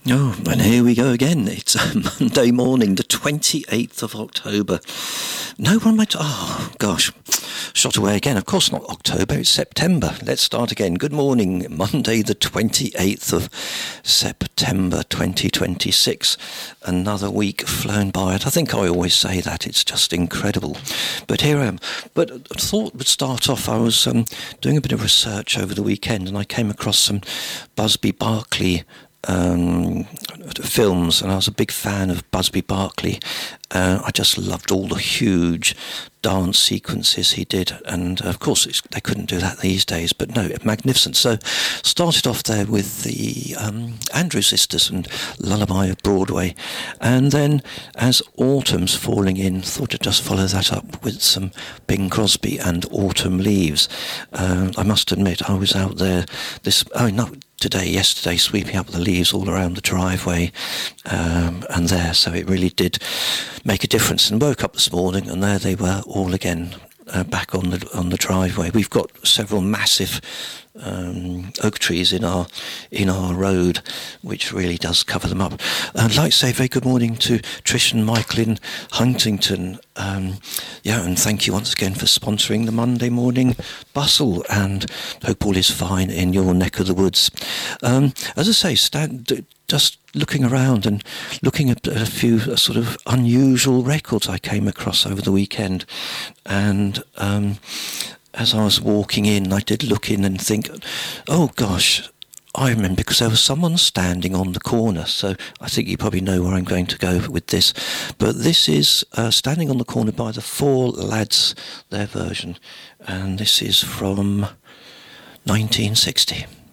Oh, and here we go again. It's Monday morning, the 28th of October. No, what am I... Oh, gosh. Shot away again. Of course not October, it's September. Let's start again. Good morning. Monday, the 28th of September 2026. Another week flown by. And I think I always say that. It's just incredible. But here I am. But I thought we'd start off. I was doing a bit of research over the weekend and I came across some Busby Berkeley films, and I was a big fan of Busby Berkeley. I just loved all the huge dance sequences he did, and of course they couldn't do that these days, but no, magnificent. So started off there with the Andrew Sisters and Lullaby of Broadway, and then as autumn's falling in, thought I'd just follow that up with some Bing Crosby and Autumn Leaves. I must admit I was out there yesterday, sweeping up the leaves all around the driveway, and there, so it really did make a difference. And woke up this morning, and there they were all again, back on the driveway. We've got several massive oak trees in our road, which really does cover them up. I'd like to say a very good morning to Trish and Michael in Huntington. And thank you once again for sponsoring the Monday morning bustle, and hope all is fine in your neck of the woods. As I say, just looking around and looking at a few sort of unusual records I came across over the weekend, and as I was walking in, I did look in and think, oh gosh, I remember, because there was someone standing on the corner, so I think you probably know where I'm going to go with this. But this is Standing on the Corner by the Four Lads, their version, and this is from 1960.